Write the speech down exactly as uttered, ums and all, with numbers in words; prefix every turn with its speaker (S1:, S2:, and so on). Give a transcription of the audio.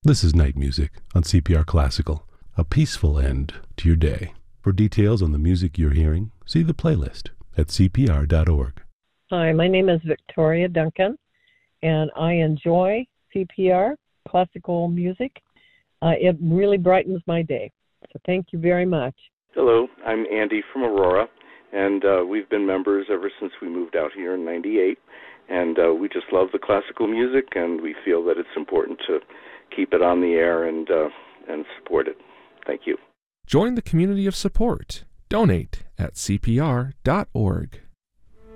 S1: This is Night Music on C P R Classical, a peaceful end to your day. For details on the music you're hearing, see the playlist at c p r dot org.
S2: Hi, my name is Victoria Duncan, and I enjoy C P R classical music. Uh, it really brightens my day. So thank you very much.
S3: Hello, I'm Andy from Aurora, and uh, we've been members ever since we moved out here in ninety-eight, and uh, we just love the classical music, and we feel that it's important to keep it on the air and uh, and support it. Thank you.
S4: Join the community of support. Donate at c p r dot org.